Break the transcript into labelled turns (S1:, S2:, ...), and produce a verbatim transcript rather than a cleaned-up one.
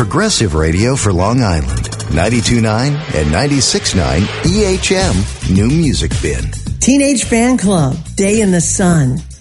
S1: progressive radio for Long Island. ninety-two point nine and ninety-six point nine E H M New Music Bin.
S2: Teenage Fan Club, Day in the Sun.